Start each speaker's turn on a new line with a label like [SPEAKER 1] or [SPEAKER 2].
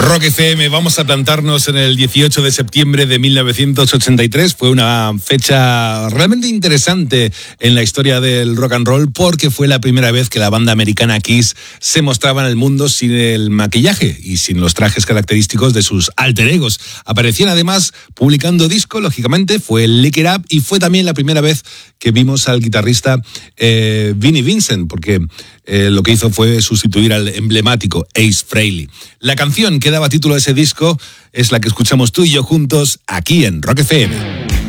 [SPEAKER 1] Rock FM, vamos a plantarnos en el 18 de septiembre de 1983. Fue una fecha realmente interesante en la historia del rock and roll porque fue la primera vez que la banda americana Kiss se mostraba en el mundo sin el maquillaje y sin los trajes característicos de sus alter egos. Aparecían además publicando disco, lógicamente, fue el Lick It Up y fue también la primera vez que vimos al guitarrista Vinnie Vincent, porque lo que hizo fue sustituir al emblemático Ace Frehley. La canción que daba título a ese disco es la que escuchamos tú y yo juntos aquí en Rock FM.